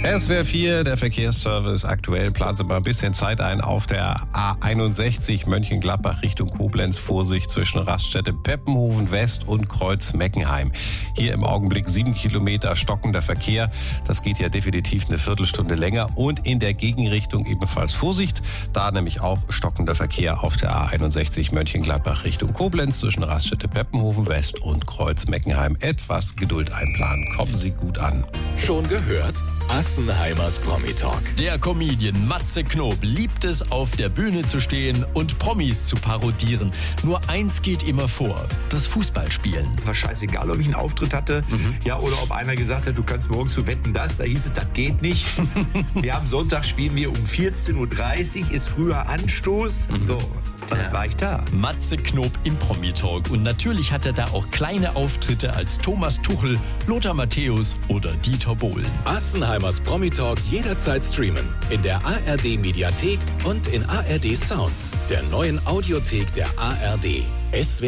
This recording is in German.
SWR 4, der Verkehrsservice. Aktuell planen Sie mal ein bisschen Zeit ein auf der A61 Mönchengladbach Richtung Koblenz. Vorsicht zwischen Raststätte Peppenhofen West und Kreuz Meckenheim. Hier im Augenblick 7 Kilometer stockender Verkehr. Das geht ja definitiv eine Viertelstunde länger. Und in der Gegenrichtung ebenfalls Vorsicht. Da nämlich auch stockender Verkehr auf der A61 Mönchengladbach Richtung Koblenz zwischen Raststätte Peppenhofen West und Kreuz Meckenheim. Etwas Geduld einplanen. Kommen Sie gut an. Schon gehört? Assenheimers Promi-Talk. Der Comedian Matze Knob liebt es, auf der Bühne zu stehen und Promis zu parodieren. Nur eins geht immer vor: das Fußballspielen. War scheißegal, ob ich einen Auftritt hatte, ja, oder ob einer gesagt hat, du kannst morgen zu Wetten, das. Da hieß es, das geht nicht. Wir haben Sonntag, spielen wir um 14.30 Uhr, ist früher Anstoß. So, dann war ich da. Matze Knob im Promi-Talk. Und natürlich hat er da auch kleine Auftritte als Thomas Tuchel, Lothar Matthäus oder Dieter Bohlen. Assenheimers Promi-Talk jederzeit streamen. In der ARD-Mediathek und in ARD Sounds, der neuen Audiothek der ARD. SWR